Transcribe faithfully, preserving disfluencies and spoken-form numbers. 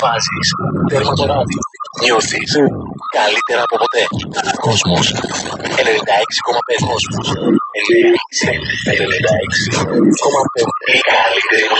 βάζεις τέρμα το ράδιο. Νιώθεις καλύτερα από ποτέ. Κόσμος ενενήντα έξι κόμμα πέντε. Κόσμος ενενήντα έξι κόμμα πέντε. Η καλύτερη